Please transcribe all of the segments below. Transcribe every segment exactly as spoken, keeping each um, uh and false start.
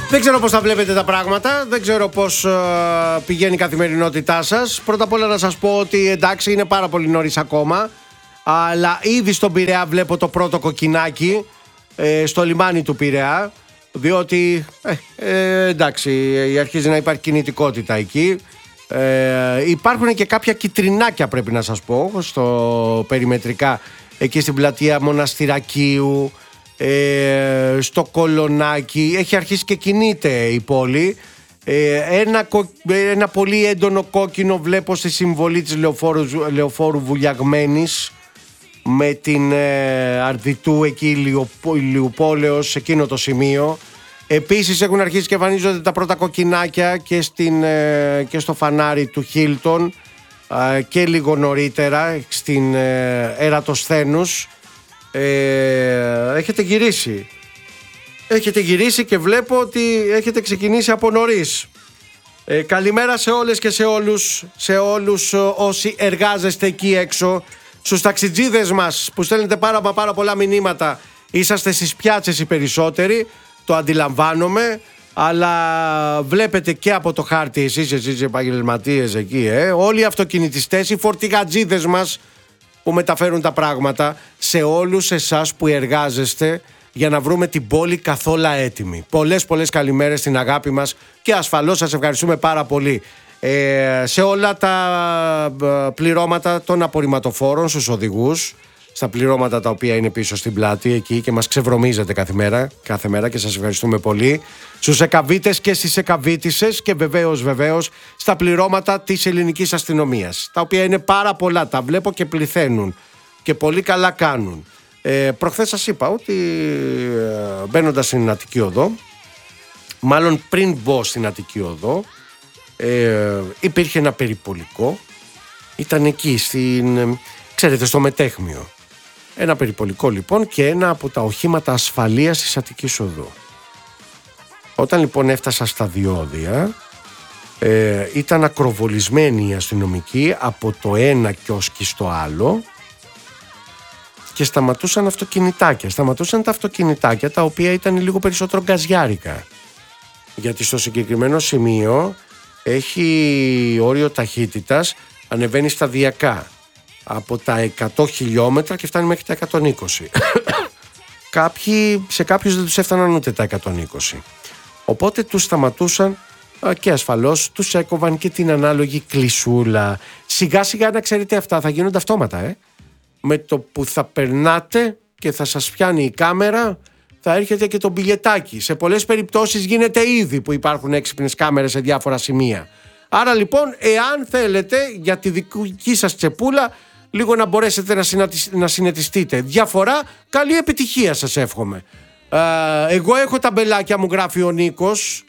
Δεν ξέρω πώς θα βλέπετε τα πράγματα, δεν ξέρω πώς uh, πηγαίνει η καθημερινότητά σας. Πρώτα απ' όλα να σας πω ότι εντάξει είναι πάρα πολύ νωρίς ακόμα, αλλά ήδη στον Πειραιά βλέπω το πρώτο κοκκινάκι ε, στο λιμάνι του Πειραιά, διότι ε, ε, εντάξει αρχίζει να υπάρχει κινητικότητα εκεί. Ε, υπάρχουν και κάποια κιτρινάκια πρέπει να σας πω στο περιμετρικά, εκεί στην πλατεία Μοναστηρακίου, ε, στο Κολονάκι. Έχει αρχίσει και κινείται η πόλη. ε, ένα, ένα πολύ έντονο κόκκινο βλέπω στη συμβολή της Λεωφόρου, Λεωφόρου Βουλιαγμένης με την ε, Αρδιτού εκεί Ηλιουπόλεως, σε εκείνο το σημείο. Επίσης έχουν αρχίσει και εμφανίζονται τα πρώτα κοκκινάκια και, στην, ε, και στο φανάρι του Χίλτον ε, και λίγο νωρίτερα στην ε, Ερατοσθένους. Ε, έχετε γυρίσει. Έχετε γυρίσει και βλέπω ότι έχετε ξεκινήσει από νωρίς. Ε, καλημέρα σε όλες και σε όλους, σε όλους όσοι εργάζεστε εκεί έξω, στους ταξιτζίδες μας που στέλνετε πάρα, πάρα πολλά μηνύματα. Είσαστε στις πιάτσες οι περισσότεροι, το αντιλαμβάνομαι, αλλά βλέπετε και από το χάρτη εσείς, εσείς οι επαγγελματίες εκεί, ε, όλοι οι αυτοκινητιστές, οι φορτηγατζίδες μας που μεταφέρουν τα πράγματα, σε όλους εσάς που εργάζεστε για να βρούμε την πόλη καθόλου έτοιμη. Πολλές πολλές καλημέρες στην αγάπη μας και ασφαλώς σας ευχαριστούμε πάρα πολύ. Ε, σε όλα τα πληρώματα των απορριμματοφόρων στους οδηγούς, στα πληρώματα τα οποία είναι πίσω στην πλάτη εκεί και μας ξεβρωμίζετε κάθε μέρα, κάθε μέρα και σας ευχαριστούμε πολύ. Στους εκαβίτες και στις εκαβίτισσες και βεβαίως βεβαίως στα πληρώματα της ελληνικής αστυνομίας, τα οποία είναι πάρα πολλά, τα βλέπω και πληθαίνουν και πολύ καλά κάνουν. Ε, προχθές σας είπα ότι ε, μπαίνοντας στην Αττική Οδό, μάλλον πριν μπω στην Αττική Οδό, ε, υπήρχε ένα περιπολικό, ήταν εκεί στην, ξέρετε, στο Μετέχμιο. Ένα περιπολικό λοιπόν και ένα από τα οχήματα ασφαλείας της Αττικής Οδού. Όταν λοιπόν έφτασα στα διόδια, ε, ήταν ακροβολισμένοι οι αστυνομικοί από το ένα κιόσκι στο άλλο και σταματούσαν αυτοκινητάκια. Σταματούσαν τα αυτοκινητάκια τα οποία ήταν λίγο περισσότερο γκαζιάρικα. Γιατί στο συγκεκριμένο σημείο έχει όριο ταχύτητας, ανεβαίνει σταδιακά από τα εκατό χιλιόμετρα και φτάνει μέχρι τα εκατόν είκοσι. Κάποιοι, σε κάποιους δεν τους έφταναν ούτε τα εκατόν είκοσι. Οπότε τους σταματούσαν και ασφαλώς τους έκοβαν και την ανάλογη κλεισούλα. Σιγά σιγά να ξέρετε αυτά θα γίνονται αυτόματα. Ε. Με το που θα περνάτε και θα σας πιάνει η κάμερα, θα έρχεται και το μπιλιετάκι. Σε πολλές περιπτώσεις γίνεται ήδη που υπάρχουν έξυπνες κάμερες σε διάφορα σημεία. Άρα λοιπόν, εάν θέλετε για τη δική σας τσεπούλα λίγο να μπορέσετε να, να συνετιστείτε διαφορά, καλή επιτυχία σας εύχομαι. Ε, εγώ έχω τα μπελάκια μου, γράφει ο Νίκος.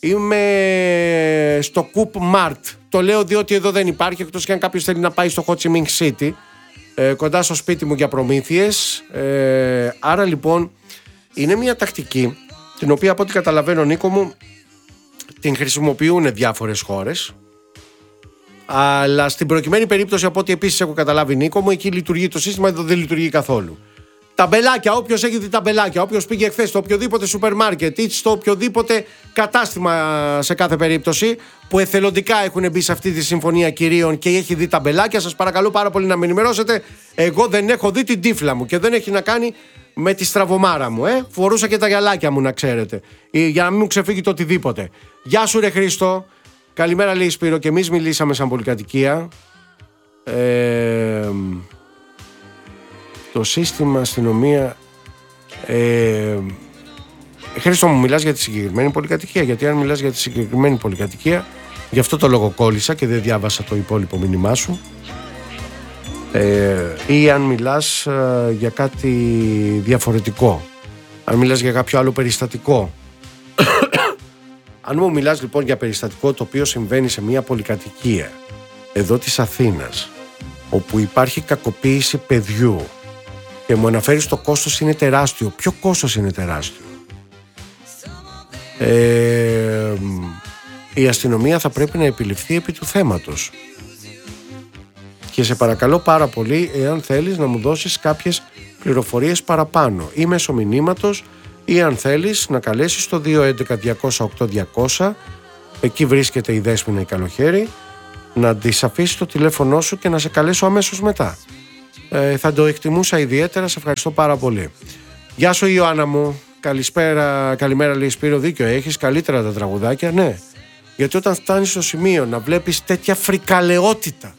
Είμαι στο Coop Mart. Το λέω διότι εδώ δεν υπάρχει, εκτός και αν κάποιος θέλει να πάει στο Ho Chi Minh City, ε, κοντά στο σπίτι μου για προμήθειες. Ε, άρα λοιπόν είναι μια τακτική την οποία από ό,τι καταλαβαίνω, Νίκο μου, την χρησιμοποιούν διάφορες χώρες. Αλλά στην προκειμένη περίπτωση, από ό,τι επίσης έχω καταλάβει, Νίκο μου, εκεί λειτουργεί το σύστημα, εδώ δεν λειτουργεί καθόλου. Ταμπελάκια, όποιος έχει δει ταμπελάκια, όποιος πήγε χθες στο οποιοδήποτε σούπερ μάρκετ ή στο οποιοδήποτε κατάστημα σε κάθε περίπτωση που εθελοντικά έχουν μπει σε αυτή τη συμφωνία κυρίων και έχει δει ταμπελάκια, σας παρακαλώ πάρα πολύ να με ενημερώσετε. Εγώ δεν έχω δει την τύφλα μου και δεν έχει να κάνει με τη στραβωμάρα μου. Ε. Φορούσα και τα γυαλάκια μου, να ξέρετε, για να μην μου ξεφύγει το οτιδήποτε. Γεια σου, ρε Χρήστο. Καλημέρα, λέει Σπύρο, και εμείς μιλήσαμε σαν πολυκατοικία. Ε, το σύστημα αστυνομία. Ε, Χρήστο μου, μιλάς για τη συγκεκριμένη πολυκατοικία? Γιατί αν μιλάς για τη συγκεκριμένη πολυκατοικία, γι' αυτό το λόγο κόλλησα και δεν διάβασα το υπόλοιπο μήνυμά σου. Ε, ή αν μιλάς ε, για κάτι διαφορετικό, αν μιλάς για κάποιο άλλο περιστατικό. Αν μου μιλάς λοιπόν για περιστατικό το οποίο συμβαίνει σε μια πολυκατοικία εδώ της Αθήνας, όπου υπάρχει κακοποίηση παιδιού και μου αναφέρεις το κόστος είναι τεράστιο, ποιο κόστος είναι τεράστιο? Ε, η αστυνομία θα πρέπει να επιληφθεί επί του θέματος. Και σε παρακαλώ πάρα πολύ, εάν θέλεις να μου δώσεις κάποιες πληροφορίες παραπάνω ή μέσω μηνύματος ή αν θέλεις να καλέσεις το δύο έντεκα διακόσια οκτώ διακόσια, εκεί βρίσκεται η Δέσποινα η Καλοχέρη, να της αφήσεις το τηλέφωνό σου και να σε καλέσω αμέσως μετά. Ε, θα το εκτιμούσα ιδιαίτερα, σε ευχαριστώ πάρα πολύ. Γεια σου Ιωάννα μου, καλησπέρα, καλημέρα λέει Σπύρο, δίκιο έχεις, καλύτερα τα τραγουδάκια, ναι. Γιατί όταν φτάνεις στο σημείο να βλέπεις τέτοια φρικαλαιότητα,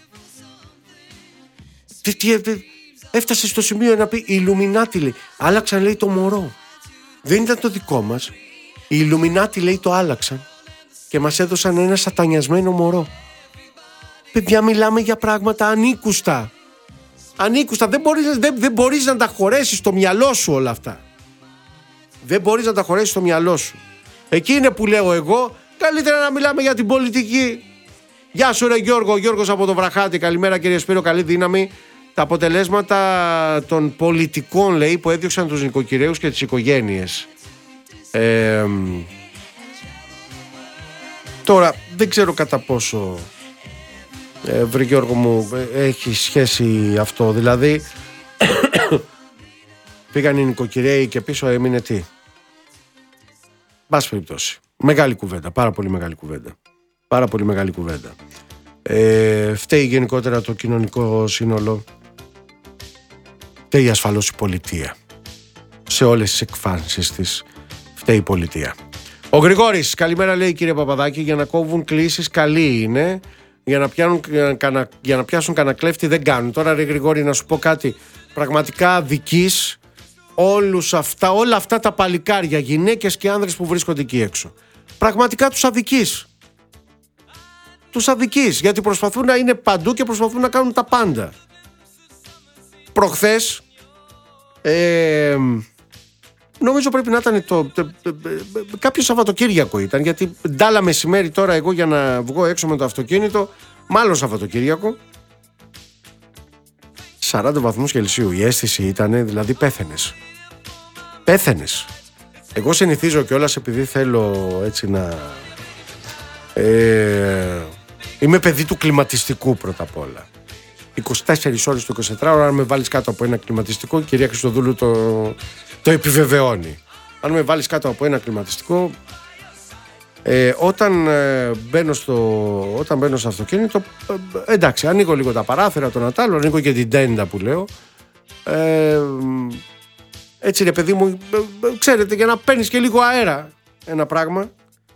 τι, τι, τι, έφτασε στο σημείο να πει οι Ιλουμινάτοι λέει, άλλαξαν λέει το μωρό. Δεν ήταν το δικό μας. Οι Ιλουμινάτοι λέει το άλλαξαν και μας έδωσαν ένα σατανιασμένο μωρό. Παιδιά, μιλάμε για πράγματα ανήκουστα. Ανήκουστα, δεν μπορείς, δεν, δεν μπορείς να τα χωρέσεις στο μυαλό σου όλα αυτά. Δεν μπορείς να τα χωρέσεις στο μυαλό σου. Εκεί είναι που λέω εγώ, καλύτερα να μιλάμε για την πολιτική. Γεια σου ρε Γιώργο, Γιώργος από το Βραχάτι. Καλημέρα κύριε Σπύρο, καλή δύναμη. Τα αποτελέσματα των πολιτικών λέει που έδιωξαν τους νοικοκυρέους και τις οικογένειες. Ε, τώρα δεν ξέρω κατά πόσο ε, βρε Γιώργο μου έχει σχέση αυτό. Δηλαδή πήγαν οι νοικοκυρέοι και πίσω έμεινε τι. Μπας περιπτώσει. Μεγάλη κουβέντα, πάρα πολύ μεγάλη κουβέντα. Πάρα πολύ μεγάλη κουβέντα. Ε, φταίει γενικότερα το κοινωνικό σύνολο. Φταίει ασφαλώς η πολιτεία. Σε όλες τις εκφάνσεις της φταίει η πολιτεία. Ο Γρηγόρης, καλημέρα λέει κύριε Παπαδάκη, για να κόβουν κλήσεις καλή είναι, για να, πιάνουν, για, για να πιάσουν κανένα κλέφτη δεν κάνουν. Τώρα ρε Γρηγόρη να σου πω κάτι, πραγματικά αδικείς όλους αυτά, όλα αυτά τα παλικάρια, γυναίκες και άνδρες που βρίσκονται εκεί έξω. Πραγματικά τους αδικείς. Τους αδικείς, γιατί προσπαθούν να είναι παντού και προσπαθούν να κάνουν τα πάντα. Προχθές ε, νομίζω πρέπει να ήταν το, το, το, το κάποιο Σαββατοκύριακο ήταν, γιατί ντάλα μεσημέρι τώρα εγώ για να βγω έξω με το αυτοκίνητο, μάλλον Σαββατοκύριακο, σαράντα βαθμούς Κελσίου η αίσθηση ήταν, δηλαδή πέθαινες πέθαινες. Εγώ συνηθίζω κιόλας, επειδή θέλω έτσι να ε, είμαι παιδί του κλιματιστικού πρώτα απ' όλα. είκοσι τέσσερις ώρες το εικοσιτετράωρο, αν με βάλεις κάτω από ένα κλιματιστικό, η κυρία Χριστοδούλου το, το επιβεβαιώνει. Αν με βάλεις κάτω από ένα κλιματιστικό, ε, όταν, ε, μπαίνω στο, όταν μπαίνω στο αυτοκίνητο, ε, εντάξει, ανοίγω λίγο τα παράθυρα, τον Ατάλο, ανοίγω και την τέντα που λέω. Ε, έτσι ρε παιδί μου, ε, ε, ξέρετε, για να παίρνεις και λίγο αέρα ένα πράγμα.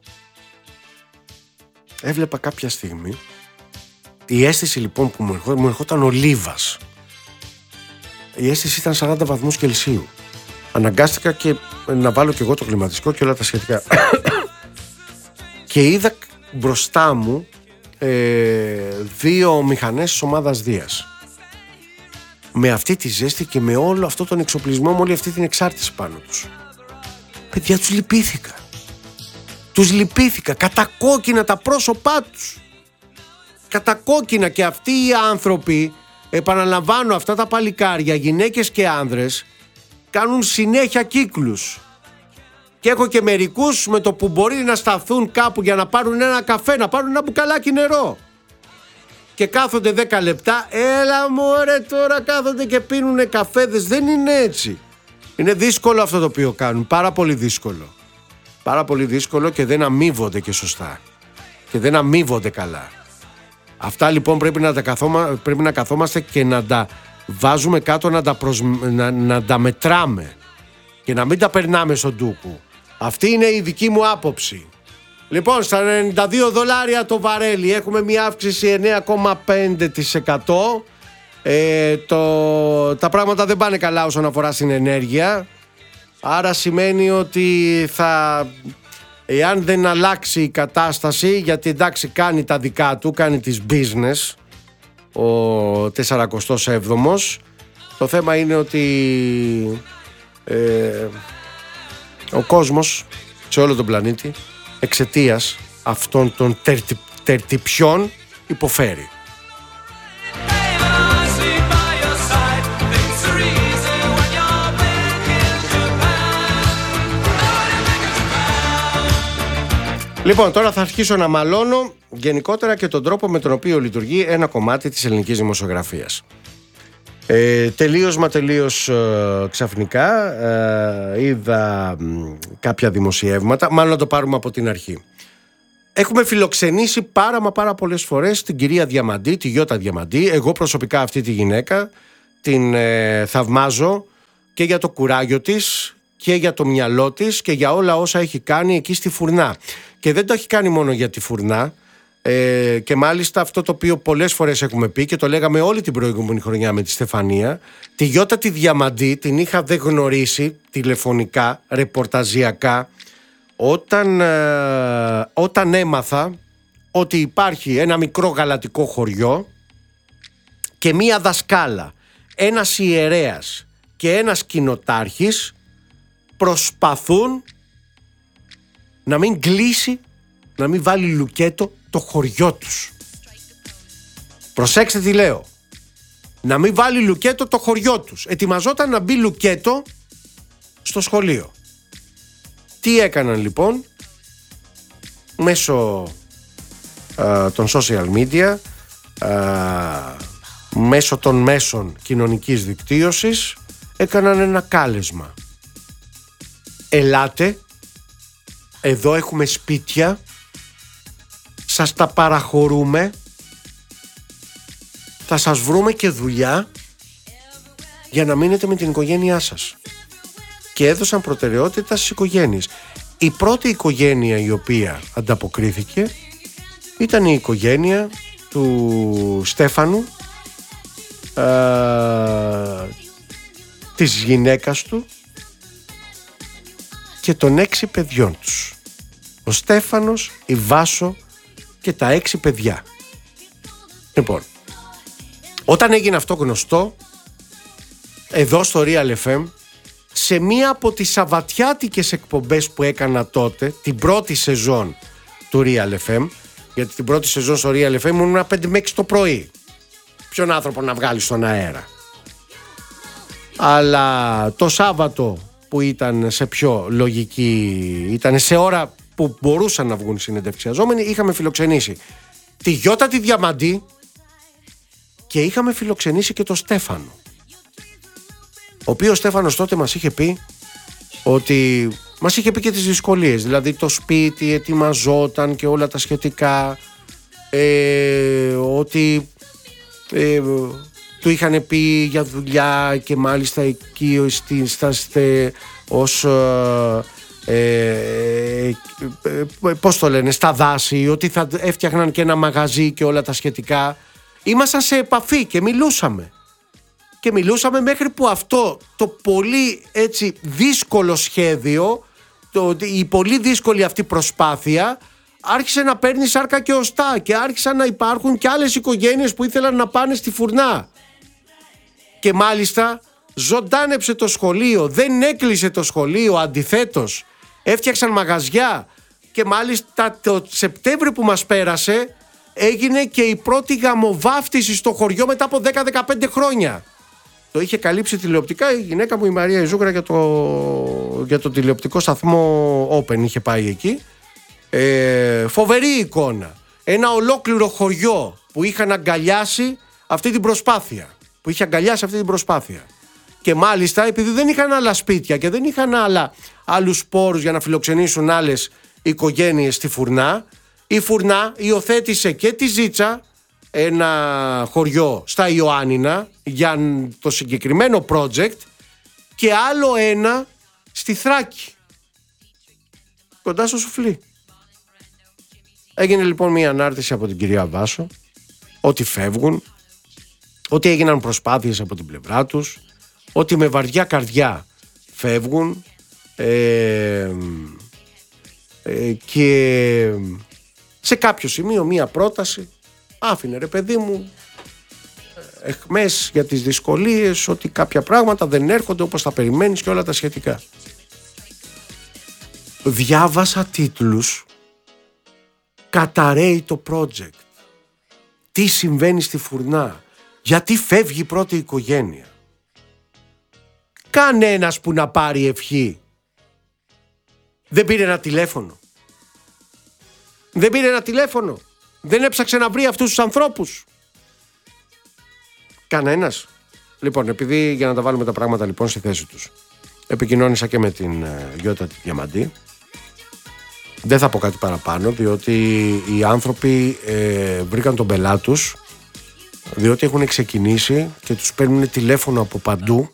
Έβλεπα κάποια στιγμή, η αίσθηση λοιπόν που μου ερχόταν, μου ερχόταν ολίβας. Η αίσθηση ήταν σαράντα βαθμούς Κελσίου. Αναγκάστηκα και να βάλω και εγώ το κλιματιστικό και όλα τα σχετικά. Και είδα μπροστά μου ε, δύο μηχανές της ομάδας Δίας. Με αυτή τη ζέστη και με όλο αυτό τον εξοπλισμό, με όλη αυτή την εξάρτηση πάνω τους. Παιδιά, τους λυπήθηκα. Τους λυπήθηκα. Κατακόκκινα τα πρόσωπά τους. Κατακόκκινα, και αυτοί οι άνθρωποι, επαναλαμβάνω, αυτά τα παλικάρια, γυναίκες και άνδρες, κάνουν συνέχεια κύκλους. Και έχω και μερικούς με το που μπορεί να σταθούν κάπου για να πάρουν ένα καφέ, να πάρουν ένα μπουκαλάκι νερό, και κάθονται δέκα λεπτά, έλα μωρέ τώρα κάθονται και πίνουνε καφέδες. Δεν είναι έτσι. Είναι δύσκολο αυτό το οποίο κάνουν, πάρα πολύ δύσκολο. Πάρα πολύ δύσκολο, και δεν αμείβονται και σωστά. Και δεν αμείβονται καλά. Αυτά λοιπόν πρέπει να τα, καθόμα, πρέπει να καθόμαστε και να τα βάζουμε κάτω, να τα, προσ, να, να τα μετράμε και να μην τα περνάμε στον ντούκου. Αυτή είναι η δική μου άποψη. Λοιπόν, στα ενενήντα δύο δολάρια το βαρέλι έχουμε μια αύξηση εννέα κόμμα πέντε τοις εκατό. Ε, το, τα πράγματα δεν πάνε καλά όσον αφορά στην ενέργεια. Άρα σημαίνει ότι θα... Εάν δεν αλλάξει η κατάσταση, γιατί εντάξει κάνει τα δικά του, κάνει τις business ο σαραντά έβδομος, το θέμα είναι ότι ε, ο κόσμος σε όλο τον πλανήτη εξαιτίας αυτών των τερτι, τερτιπιών υποφέρει. Λοιπόν, τώρα θα αρχίσω να μαλώνω γενικότερα και τον τρόπο με τον οποίο λειτουργεί ένα κομμάτι της ελληνικής δημοσιογραφίας. Ε, τελείως μα τελείως ε, ξαφνικά ε, είδα ε, κάποια δημοσιεύματα. Μάλλον να το πάρουμε από την αρχή. Έχουμε φιλοξενήσει πάρα μα πάρα πολλές φορές την κυρία Διαμαντή, τη Γιώτα Διαμαντή. Εγώ προσωπικά αυτή τη γυναίκα την ε, θαυμάζω και για το κουράγιο της και για το μυαλό της και για όλα όσα έχει κάνει εκεί στη Φουρνά. Και δεν το έχει κάνει μόνο για τη Φουρνά. Ε, και μάλιστα αυτό το οποίο πολλές φορές έχουμε πει και το λέγαμε όλη την προηγούμενη χρονιά με τη Στεφανία, τη Γιώτα τη Διαμαντή την είχα δε γνωρίσει τηλεφωνικά, ρεπορταζιακά, όταν, ε, όταν έμαθα ότι υπάρχει ένα μικρό γαλατικό χωριό και μία δασκάλα, ένας ιερέας και ένας κοινοτάρχης προσπαθούν να μην κλείσει, να μην βάλει λουκέτο το χωριό τους. Προσέξτε τι λέω. Να μην βάλει λουκέτο το χωριό τους. Ετοιμαζόταν να μπει λουκέτο στο σχολείο. Τι έκαναν λοιπόν? Μέσω α, των social media, α, μέσω των μέσων κοινωνικής δικτύωσης, έκαναν ένα κάλεσμα. Ελάτε, εδώ έχουμε σπίτια, σας τα παραχωρούμε, θα σας βρούμε και δουλειά για να μείνετε με την οικογένειά σας. Και έδωσαν προτεραιότητα στις οικογένειες. Η πρώτη οικογένεια η οποία ανταποκρίθηκε ήταν η οικογένεια του Στέφανου, α, της γυναίκας του και των έξι παιδιών τους. Ο Στέφανος, η Βάσο και τα έξι παιδιά. Λοιπόν, όταν έγινε αυτό γνωστό, εδώ στο Real εφ εμ, σε μία από τις σαββατιάτικες εκπομπές που έκανα τότε, την πρώτη σεζόν του Real εφ εμ, γιατί την πρώτη σεζόν στο Real εφ εμ ήμουν πέντε με έξι το πρωί. Ποιον άνθρωπο να βγάλει στον αέρα? Αλλά το Σάββατο που ήταν σε πιο λογική, ήταν σε ώρα που μπορούσαν να βγουν οι συνεντευξιαζόμενοι, είχαμε φιλοξενήσει τη Γιώτα τη Διαμαντή και είχαμε φιλοξενήσει και τον Στέφανο, ο οποίος Στέφανος τότε μας είχε πει ότι μας είχε πει και τις δυσκολίες, δηλαδή το σπίτι ετοιμαζόταν και όλα τα σχετικά, ε, ότι ε, του είχαν πει για δουλειά και μάλιστα εκεί στάστε ως ε, ε, ε, πώς το λένε, στα δάση, ότι θα έφτιαχναν και ένα μαγαζί και όλα τα σχετικά. Ήμασταν σε επαφή και μιλούσαμε. Και μιλούσαμε μέχρι που αυτό το πολύ έτσι δύσκολο σχέδιο, το, η πολύ δύσκολη αυτή προσπάθεια άρχισε να παίρνει σάρκα και οστά και άρχισαν να υπάρχουν και άλλες οικογένειες που ήθελαν να πάνε στη Φουρνά. Και μάλιστα ζωντάνεψε το σχολείο, δεν έκλεισε το σχολείο, αντιθέτως έφτιαξαν μαγαζιά και μάλιστα το Σεπτέμβριο που μας πέρασε έγινε και η πρώτη γαμοβάφτιση στο χωριό μετά από δέκα με δεκαπέντε χρόνια. Το είχε καλύψει τηλεοπτικά η γυναίκα μου η Μαρία Ιζούγρα για το, για το τηλεοπτικό σταθμό Open, είχε πάει εκεί. Ε, φοβερή εικόνα. Ένα ολόκληρο χωριό που είχαν αγκαλιάσει αυτή την προσπάθεια. Που είχε αγκαλιάσει αυτή την προσπάθεια. Και μάλιστα επειδή δεν είχαν άλλα σπίτια και δεν είχαν άλλα, άλλους πόρους για να φιλοξενήσουν άλλες οικογένειες στη Φουρνά, η Φουρνά υιοθέτησε και τη Ζήτσα, ένα χωριό στα Ιωάννινα για το συγκεκριμένο project, και άλλο ένα στη Θράκη κοντά στο Σουφλί. Έγινε λοιπόν μια ανάρτηση από την κυρία Βάσο ότι φεύγουν, ότι έγιναν προσπάθειες από την πλευρά τους, ότι με βαριά καρδιά φεύγουν, ε, ε, και σε κάποιο σημείο μια πρόταση άφηνε, ρε παιδί μου, εχμές για τις δυσκολίες, ότι κάποια πράγματα δεν έρχονται όπως τα περιμένεις και όλα τα σχετικά. Διάβασα τίτλους, καταραίει το project, τι συμβαίνει στη Φουρνά, γιατί φεύγει η πρώτη οικογένεια. Κανένας που να πάρει ευχή δεν πήρε ένα τηλέφωνο. Δεν πήρε ένα τηλέφωνο. Δεν έψαξε να βρει αυτούς τους ανθρώπους. Κανένας. Λοιπόν, επειδή για να τα βάλουμε τα πράγματα λοιπόν στη θέση τους, επικοινώνησα και με την ε, Γιώτα τη Διαμαντή. Δεν θα πω κάτι παραπάνω, διότι οι άνθρωποι ε, βρήκαν τον πελά τους, διότι έχουν ξεκινήσει και τους παίρνουν τηλέφωνο από παντού.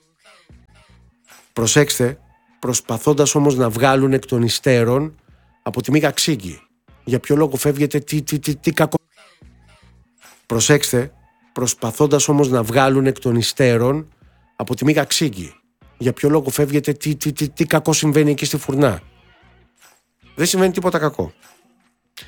Προσέξτε, προσπαθώντας όμως να βγάλουν εκ των υστέρων από τη Μίγα Ξύγκη. Για ποιο λόγο φεύγετε, τι, τι, τι, τι κακό. Προσέξτε, προσπαθώντας όμως να βγάλουν εκ των υστέρων από τη Μίγα Ξύγκη. Για ποιο λόγο φεύγετε, τι, τι, τι, τι κακό συμβαίνει εκεί στη φουρνά. Δεν συμβαίνει τίποτα κακό.